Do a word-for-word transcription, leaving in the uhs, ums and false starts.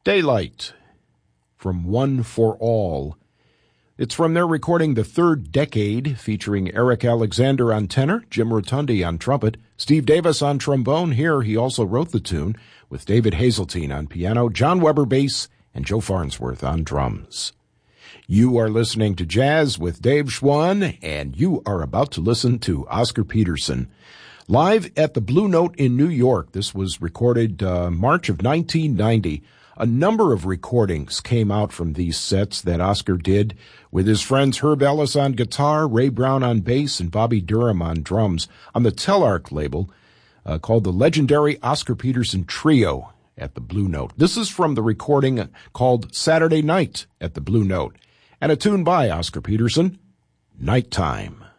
Daylight from One for All. It's from their recording The Third Decade, featuring Eric Alexander on tenor, Jim Rotundi on trumpet, Steve Davis on trombone. Here he also wrote the tune, with David Hazeltine on piano, John Weber bass, and Joe Farnsworth on drums. You are listening to Jazz with Dave Schwann, and you are about to listen to Oscar Peterson. Live at the Blue Note in New York. This was recorded uh, March of nineteen ninety. A number of recordings came out from these sets that Oscar did with his friends Herb Ellis on guitar, Ray Brown on bass, and Bobby Durham on drums on the Telarc label uh, called the legendary Oscar Peterson Trio at the Blue Note. This is from the recording called Saturday Night at the Blue Note, and a tune by Oscar Peterson, Nighttime.